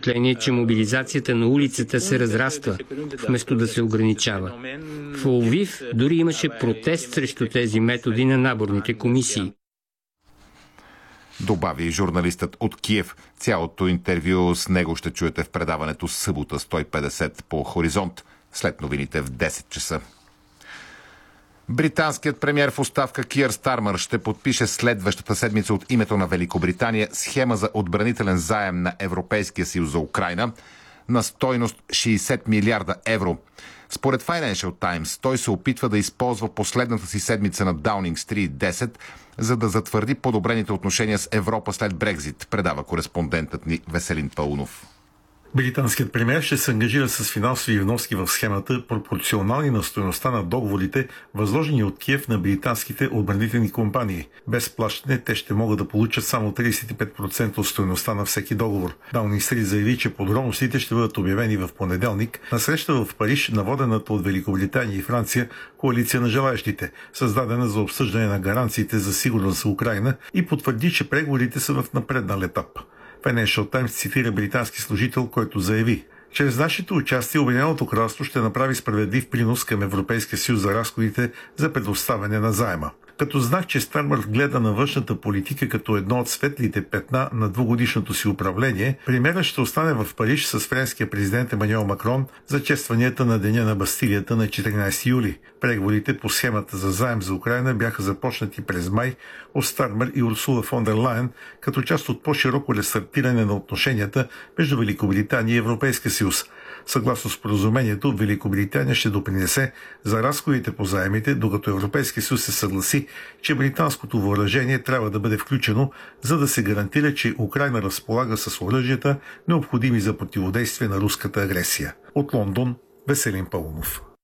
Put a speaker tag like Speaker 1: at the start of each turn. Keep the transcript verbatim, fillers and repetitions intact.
Speaker 1: впечатление, че мобилизацията на улицата се разраства, вместо да се ограничава. В Лвив дори имаше протест срещу тези методи на наборните комисии.
Speaker 2: Добави журналистът от Киев. Цялото интервю с него ще чуете в предаването събота сто и петдесет по Хоризонт, след новините в десет часа. Британският премиер в оставка Киър Стармър ще подпише следващата седмица от името на Великобритания схема за отбранителен заем на Европейския съюз за Украйна на стойност шейсет милиарда евро. Според Financial Times, той се опитва да използва последната си седмица на Даунинг стрит десет, за да затвърди подобрените отношения с Европа след Брекзит, предава кореспондентът ни Веселин Паунов.
Speaker 3: Британският премиер ще се ангажира с финансови вноски в схемата, пропорционални на стойността на договорите, възложени от Киев на британските отбранителни компании. Без плащане те ще могат да получат само тридесет и пет процента от стойността на всеки договор. Даунинг стрит заяви, че подробностите ще бъдат обявени в понеделник на среща в Париж на водената от Великобритания и Франция коалиция на желаещите, създадена за обсъждане на гаранциите за сигурност за Украйна, и потвърди, че преговорите са в напреднал етап. Financial Times цитира британски служител, който заяви: чрез нашето участие Обединеното кралство ще направи справедлив принос към Европейския съюз за разходите за предоставяне на заема. Като знак, че Стармър гледа на външната политика като едно от светлите петна на двугодишното си управление, премиерът ще остане в Париж с френския президент Емануел Макрон за честванията на Деня на Бастилията на четиринадесети юли. Преговорите по схемата за заем за Украйна бяха започнати през май от Стармър и Урсула фон дер Лайен като част от по-широко рестартиране на отношенията между Великобритания и Европейския съюз. Съгласно споразумението, Великобритания ще допринесе за разходите по заемите, докато Европейския съюз се съгласи, че британското въоръжение трябва да бъде включено, за да се гарантира, че Украйна разполага с оръжията, необходими за противодействие на руската агресия. От Лондон, Веселин Паунов.